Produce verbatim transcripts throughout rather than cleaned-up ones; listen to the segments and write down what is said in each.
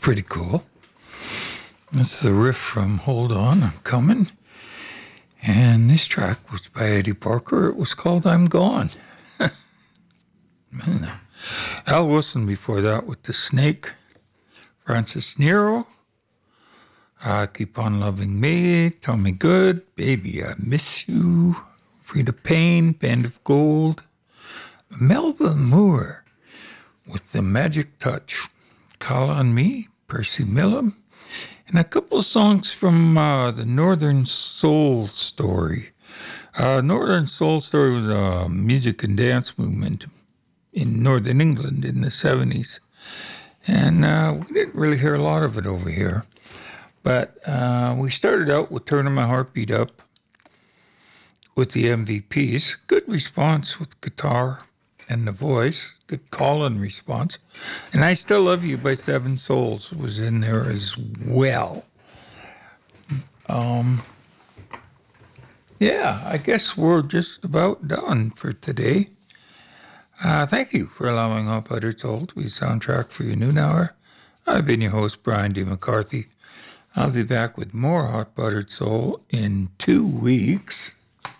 pretty cool. This is the riff from Hold On, I'm Coming. And this track was by Eddie Parker. It was called I'm Gone. Man, Al Wilson before that with The Snake. Francis Nero. Uh, Keep On Loving Me. Tell Me Good. Baby, I Miss You. Frida Payne, Band of Gold. Melba Moore with The Magic Touch. Call on Me, Percy Millam. And a couple of songs from uh, the Northern Soul Story. Uh, Northern Soul Story was a music and dance movement in Northern England in the seventies. And uh, we didn't really hear a lot of it over here. But uh, we started out with Turning My Heartbeat Up with the M V Ps. Good response with guitar and the voice. Good call-in response. And I Still Love You by Seven Souls was in there as well. Um, yeah, I guess we're just about done for today. Uh, thank you for allowing Hot Buttered Soul to be soundtrack for your noon hour. I've been your host, Brian D. McCarthy. I'll be back with more Hot Buttered Soul in two weeks.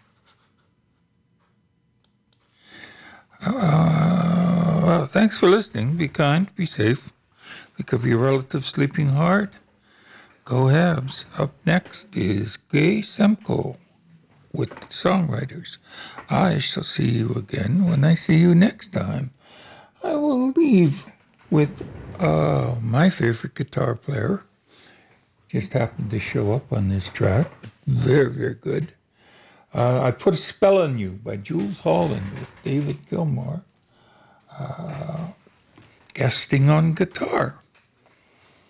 Uh, well, thanks for listening. Be kind, be safe. Think of your relative sleeping hard. Go Habs. Up next is Gay Semko with Songwriters. I shall see you again when I see you next time. I will leave with uh, my favorite guitar player. Just happened to show up on this track. Very, very good. Uh, I Put a Spell on You by Jules Holland with David Gilmour uh, guesting on guitar.